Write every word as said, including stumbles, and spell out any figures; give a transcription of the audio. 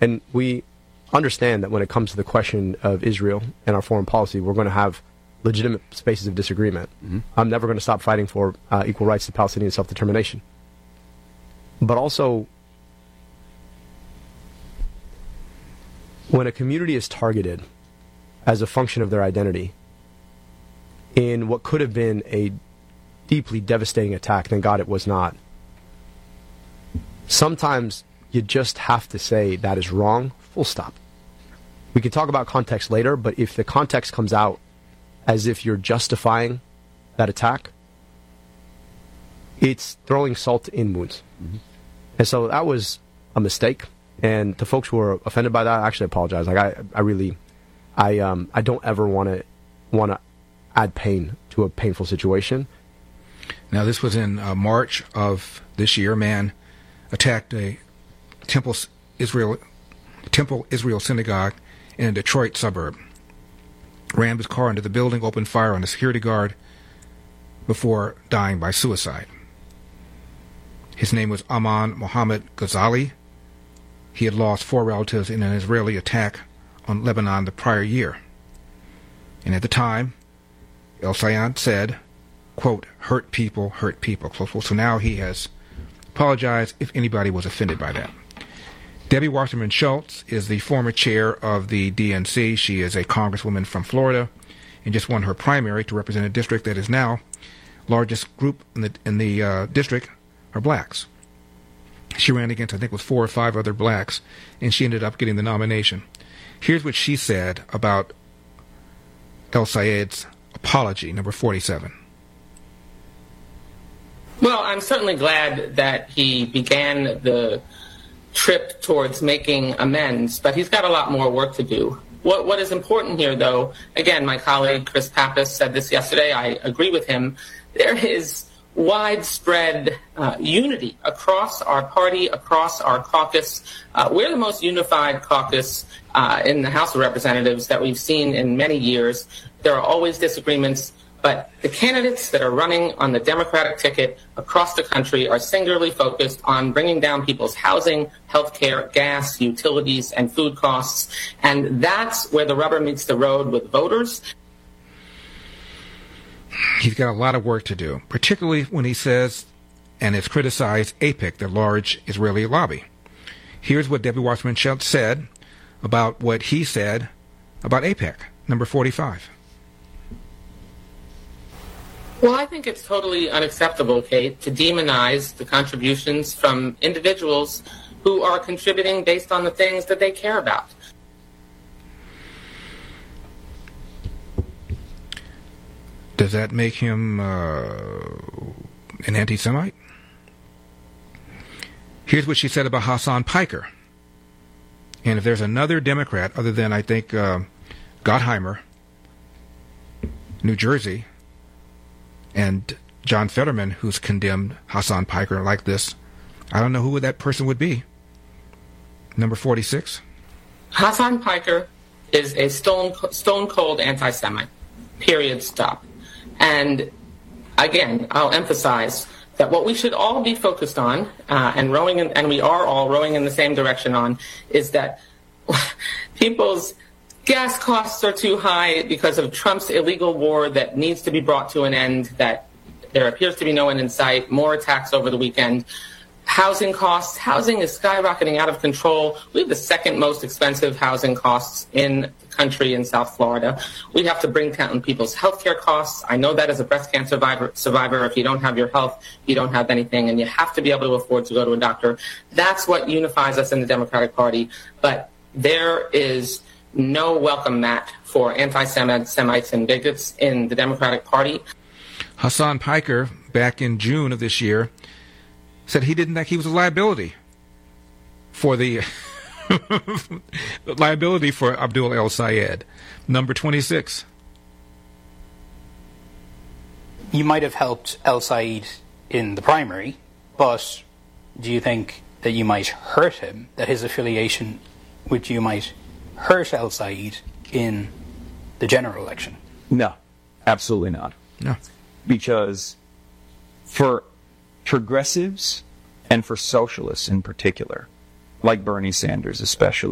And we understand that when it comes to the question of Israel and our foreign policy, we're going to have legitimate spaces of disagreement. Mm-hmm. I'm never going to stop fighting for uh, equal rights to Palestinian self-determination. But also, when a community is targeted as a function of their identity in what could have been a deeply devastating attack, thank God it was not, sometimes you just have to say that is wrong, full stop. We can talk about context later, but if the context comes out as if you're justifying that attack, it's throwing salt in wounds. Mm-hmm. And so that was a mistake. And to folks who are offended by that, I actually apologize. Like I, I really, I, um, I don't ever want to, want to add pain to a painful situation. Now, this was in uh, March of this year. A man attacked a Temple Israel, Temple Israel synagogue in a Detroit suburb. Rammed his car into the building, opened fire on a security guard before dying by suicide. His name was Aman Mohammed Ghazali. He had lost four relatives in an Israeli attack on Lebanon the prior year. And at the time, El-Sayed said, quote, hurt people, hurt people, close quote. So now he has apologized if anybody was offended by that. Debbie Wasserman Schultz is the former chair of the D N C. She is a congresswoman from Florida and just won her primary to represent a district that is now largest group in the in the uh, district are blacks. She ran against, I think, with four or five other blacks, and she ended up getting the nomination. Here's what she said about El-Sayed's apology, number forty-seven. Well, I'm certainly glad that he began the trip towards making amends, but he's got a lot more work to do. What What is important here, though, again, my colleague Chris Pappas said this yesterday, I agree with him, there is widespread uh, unity across our party, across our caucus. Uh, we're the most unified caucus uh, in the House of Representatives that we've seen in many years. There are always disagreements, but the candidates that are running on the Democratic ticket across the country are singularly focused on bringing down people's housing, health care, gas, utilities, and food costs. And that's where the rubber meets the road with voters. He's got a lot of work to do, particularly when he says and has criticized AIPAC, the large Israeli lobby. Here's what Debbie Wasserman Schultz said about what he said about AIPAC, number forty-five. Well, I think it's totally unacceptable, Kate, to demonize the contributions from individuals who are contributing based on the things that they care about. Does that make him uh, an anti-Semite? Here's what she said about Hassan Piker. And if there's another Democrat, other than, I think, uh, Gottheimer, New Jersey, and John Fetterman, who's condemned Hassan Piker like this, I don't know who that person would be. Number forty-six. Hassan Piker is a stone, stone cold anti-Semite. Period. Stop. And again, I'll emphasize that what we should all be focused on, uh, and rowing, in, and we are all rowing in the same direction on, is that people's gas costs are too high because of Trump's illegal war that needs to be brought to an end, that there appears to be no end in sight, more attacks over the weekend. Housing costs. Housing is skyrocketing out of control. We have the second most expensive housing costs in the country in South Florida. We have to bring down people's health care costs. I know that as a breast cancer survivor, survivor, if you don't have your health, you don't have anything, and you have to be able to afford to go to a doctor. That's what unifies us in the Democratic Party. But there is no welcome mat for anti-Semites and bigots in the Democratic Party. Hassan Piker, back in June of this year, said he didn't think he was a liability for the liability for Abdul El-Sayed. Number twenty-six. You might have helped El-Sayed in the primary, but do you think that you might hurt him, that his affiliation with you might hurt El-Sayed in the general election? No, absolutely not. No. Because for progressives and for socialists in particular, like Bernie Sanders especially,